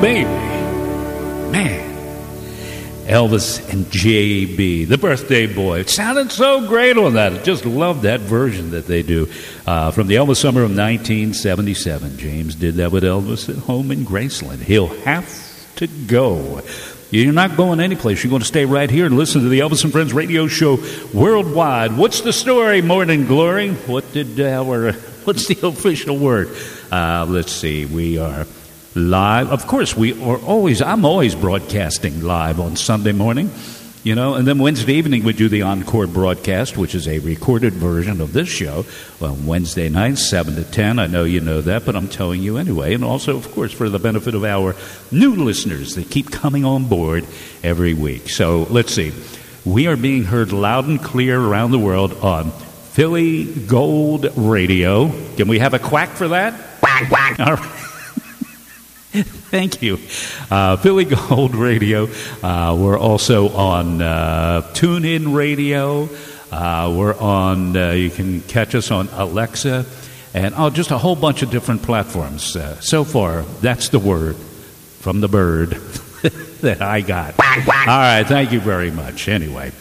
baby. Man. Elvis and J.B., the birthday boy. It sounded so great on that. I just love that version that they do. From the Elvis summer of 1977. James did that with Elvis at home in Graceland. He'll have to go. You're not going anyplace. You're going to stay right here and listen to the Elvis and Friends radio show worldwide. What's the story, Morning Glory? What's the official word? Let's see. We are live. Of course, I'm always broadcasting live on Sunday morning, and then Wednesday evening we do the encore broadcast, which is a recorded version of this show on Wednesday nights, 7 to 10. I know you know that, but I'm telling you anyway. And also, of course, for the benefit of our new listeners that keep coming on board every week. So let's see. We are being heard loud and clear around the world on Philly Gold Radio. Can we have a quack for that? Quack, quack. All right. Thank you. Philly Gold Radio. We're also on TuneIn Radio. We're on, you can catch us on Alexa, and just a whole bunch of different platforms. So far, that's the word from the bird that I got. All right, thank you very much. Anyway,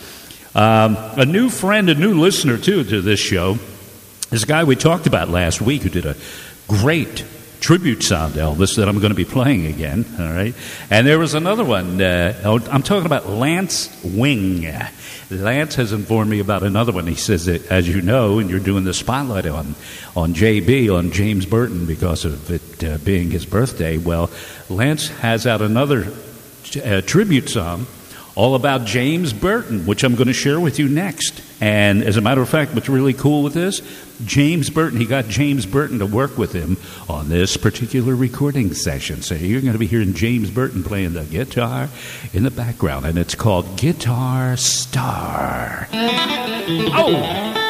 a new friend, a new listener, too, to this show is a guy we talked about last week who did a great tribute song to Elvis that I'm going to be playing again, all right? And there was another one. I'm talking about Lance Wing. Lance has informed me about another one. He says that, as you know, and you're doing the spotlight on JB, on James Burton, because of it being his birthday, well, Lance has out another tribute song all about James Burton, which I'm going to share with you next. And as a matter of fact, what's really cool with this, James Burton, he got James Burton to work with him on this particular recording session. So you're going to be hearing James Burton playing the guitar in the background, and it's called Guitar Star. Oh!